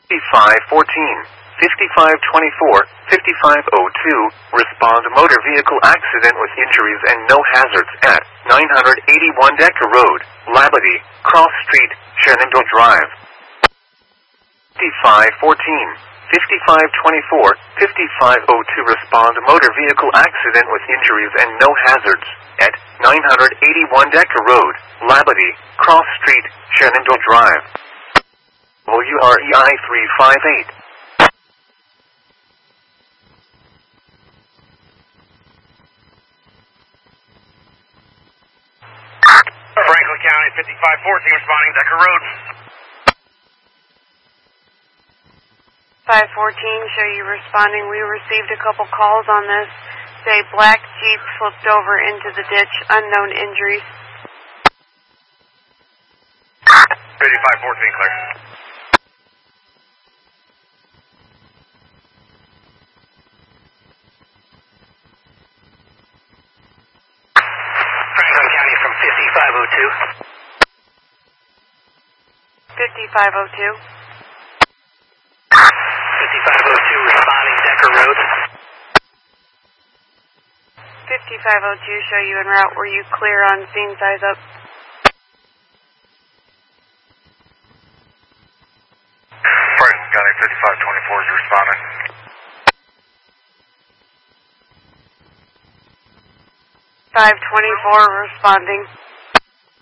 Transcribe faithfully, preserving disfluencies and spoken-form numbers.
fifty-five fourteen, fifty-five twenty-four, fifty-five oh two, respond motor vehicle accident with injuries and no hazards at nine eighty-one Decker Road, Labadie, Cross Street, Shenandoah Drive. fifty-five fourteen, fifty-five twenty-four, fifty-five oh two, respond motor vehicle accident with injuries and no hazards at nine eighty-one Decker Road, Labadie, Cross Street, Shenandoah Drive. W R E I three five eight. Franklin County, fifty-five fourteen, responding Decker Road. five fourteen, show you responding. We received a couple calls on this. Say black Jeep flipped over into the ditch, unknown injuries. fifty-five fourteen, clear. Franklin County from fifty-five oh two. fifty-five oh two. fifty-five oh two, responding Decker Road. fifty-five oh two, show you en route. Were you clear on scene size up? Franklin County, fifty-five twenty-four is responding. five twenty-four responding.